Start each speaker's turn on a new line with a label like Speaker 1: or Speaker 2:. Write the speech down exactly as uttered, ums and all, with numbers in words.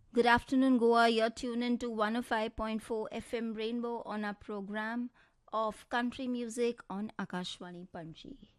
Speaker 1: Good afternoon, Goa. You're tuned in to one oh five point four F M Rainbow on our program of country music on Akashwani Panji.